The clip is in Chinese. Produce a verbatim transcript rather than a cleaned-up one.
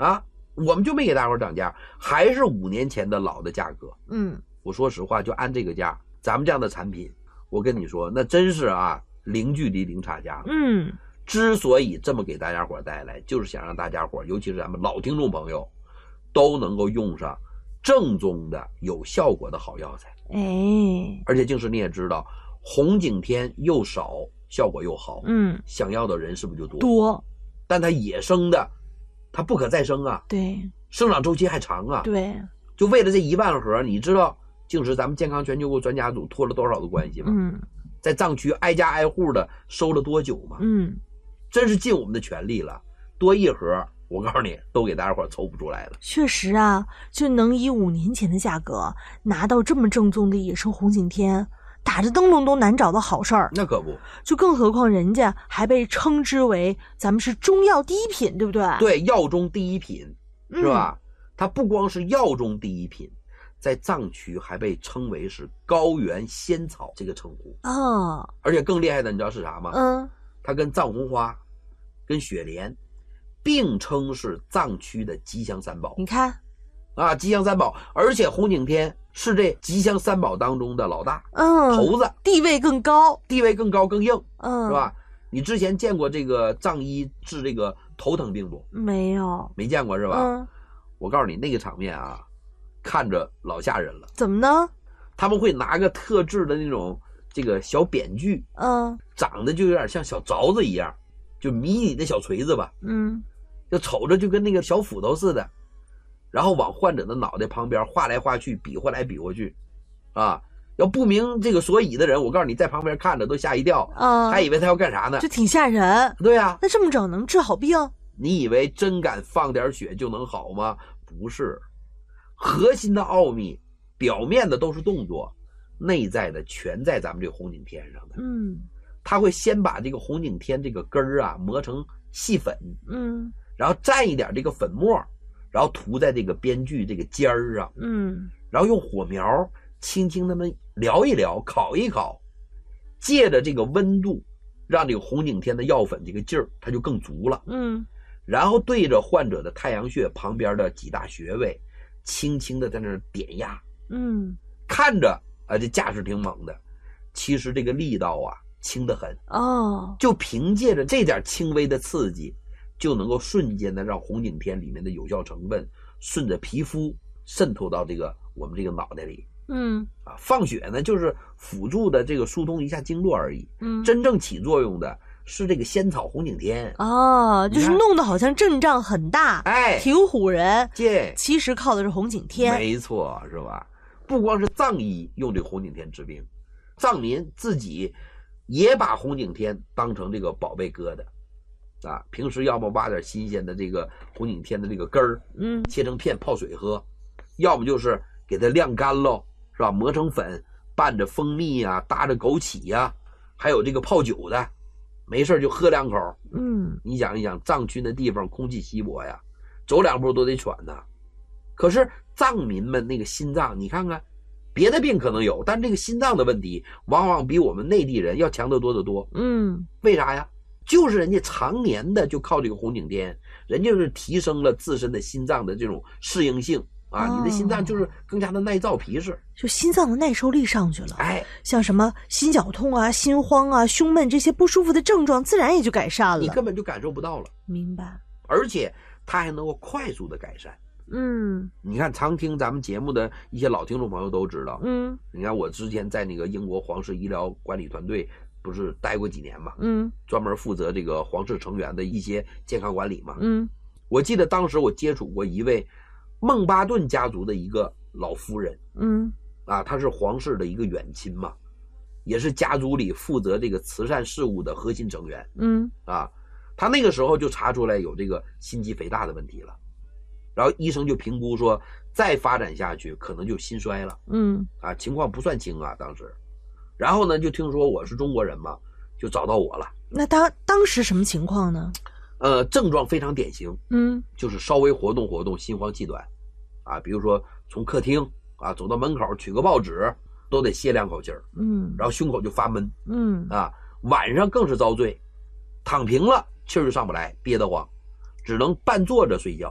啊，我们就没给大伙涨价，还是五年前的老的价格。 嗯， 我说实话，就按这个价，咱们这样的产品，我跟你说，那真是啊，零距离零差价。 嗯， 之所以这么给大家伙带来，就是想让大家伙，尤其是咱们老听众朋友，都能够用上正宗的有效果的好药材。 哎， 而且净是你也知道，红景天又少，效果又好， 嗯， 想要的人是不是就多？ 多， 但它野生的，它不可再生啊， 对生长周期还长啊。 对， 就为了这一万盒，你知道净是咱们健康全球购专家组托了多少的关系吗？ 嗯， 在藏区挨家挨户的收了多久吗？ 嗯， 真是尽我们的全力了。多一盒，我告诉你，都给大家伙凑不出来了。 确实啊，就能以五年前的价格拿到这么正宗的野生红景天，打着灯笼都难找的好事儿。 那可不， 就更何况人家还被称之为咱们是中药第一品，对不对？ 对，药中第一品，是吧？ 嗯， 它不光是药中第一品，在藏区还被称为是高原仙草这个称呼。 哦， 而且更厉害的，你知道是啥吗？ 嗯， 它跟藏红花、跟雪莲并称是藏区的吉祥三宝。 你看， 啊，吉祥三宝，而且红景天是这吉祥三宝当中的老大， 嗯， 头子， 地位更高， 地位更高更硬， 嗯， 是吧？你之前见过这个藏医治这个头疼病不？ 没有， 没见过是吧？ 嗯， 我告诉你，那个场面啊，看着老吓人了。 怎么呢？ 他们会拿个特制的那种这个小扁锯， 嗯长得就有点像小凿子一样，就迷你的小锤子吧， 嗯， 就瞅着就跟那个小斧头似的，然后往患者的脑袋旁边画来画去，比划来比划去，啊，要不明这个所以的人，我告诉你，在旁边看着都吓一跳， 啊， 还以为他要干啥呢？ 就挺吓人。 对呀、啊， 那这么整能治好病？ 你以为真敢放点血就能好吗？不是，核心的奥秘，表面的都是动作，内在的全在咱们这个红景天上的。 嗯他会先把这个红景天这个根儿啊磨成细粉， 嗯然后蘸一点这个粉末，然后涂在这个边具这个尖儿上， 嗯， 然后用火苗轻轻的们燎一燎，烤一烤，借着这个温度，让这个红景天的药粉这个劲儿它就更足了。 嗯， 然后对着患者的太阳穴旁边的几大穴位，轻轻的在那儿点压， 嗯， 看着啊这架势挺猛的，其实这个力道啊轻得很。 哦， 就凭借着这点轻微的刺激，就能够瞬间的让红景天里面的有效成分顺着皮肤渗透到这个我们这个脑袋里。 嗯啊，放血呢就是辅助的这个疏通一下经络而已， 嗯， 真正起作用的是这个仙草红景天。 哦，就是弄得好像阵仗很大， 哎， 挺唬人， 这其实靠的是红景天。 没错，是吧？不光是藏医用这个红景天治病，藏民自己也把红景天当成这个宝贝疙瘩啊，平时要么挖点新鲜的这个红景天的这个根儿， 嗯， 切成片泡水喝，要么就是给它晾干喽，是吧？磨成粉，拌着蜂蜜啊，搭着枸杞呀、啊，还有这个泡酒的，没事就喝两口。 嗯， 你想一想，藏区那地方空气稀薄呀，走两步都得喘呐。可是藏民们那个心脏，你看看，别的病可能有，但这个心脏的问题往往比我们内地人要强得多得多。 嗯， 为啥呀？就是人家常年的就靠这个红景天，人家是提升了自身的心脏的这种适应性啊， 哦， 你的心脏就是更加的耐造皮实， 就心脏的耐受力上去了。 哎， 像什么心绞痛啊、心慌啊、胸闷这些不舒服的症状，自然也就改善了。 你根本就感受不到了。 明白。 而且它还能够快速的改善。 嗯， 你看常听咱们节目的一些老听众朋友都知道， 嗯， 你看我之前在那个英国皇室医疗管理团队不是待过几年嘛， 嗯， 专门负责这个皇室成员的一些健康管理嘛， 嗯， 我记得当时我接触过一位孟巴顿家族的一个老夫人， 嗯， 啊，她是皇室的一个远亲嘛，也是家族里负责这个慈善事务的核心成员， 嗯， 啊，她那个时候就查出来有这个心肌肥大的问题了。然后医生就评估说，再发展下去可能就心衰了， 嗯， 啊，情况不算轻啊，当时。然后呢，就听说我是中国人嘛，就找到我了。 那当当时什么情况呢？ 呃，症状非常典型， 嗯， 就是稍微活动活动，心慌气短，啊，比如说从客厅啊走到门口取个报纸，都得歇两口气儿， 嗯， 然后胸口就发闷， 嗯， 啊，晚上更是遭罪，躺平了气儿就上不来，憋得慌，只能半坐着睡觉。